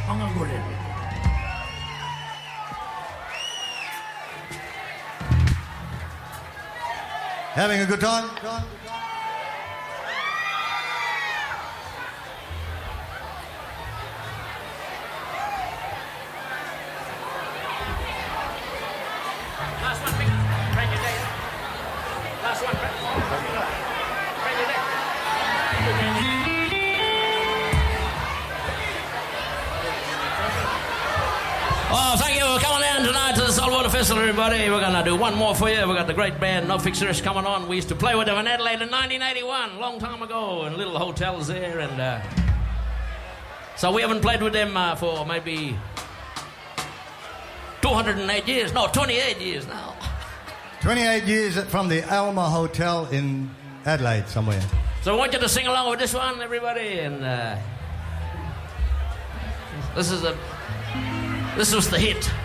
Mga gulit. Having a good time? Last one, bring your day. Last one, bring your day. Oh, thank you for coming in tonight to the Saltwater Festival, everybody. We're going to do one more for you. We've got the great band No Fixers coming on. We used to play with them in Adelaide in 1981, a long time ago, in little hotels there. And so we haven't played with them for maybe 208 years. No, 28 years now. 28 years from the Alma Hotel in Adelaide somewhere. So I want you to sing along with this one, everybody. And this was the hit.